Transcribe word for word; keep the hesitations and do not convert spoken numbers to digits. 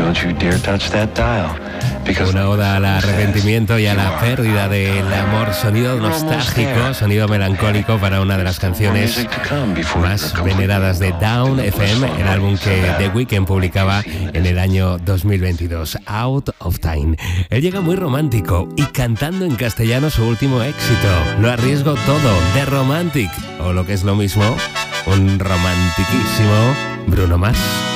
Una oda al arrepentimiento y a la pérdida del amor, sonido nostálgico, sonido melancólico para una de las canciones más veneradas de Down F M, el álbum que The Weeknd publicaba en el año dos mil veintidós, Out of Time. Él llega muy romántico y cantando en castellano su último éxito, Lo arriesgo todo, de Romantic, o lo que es lo mismo, un romantiquísimo Bruno Mars.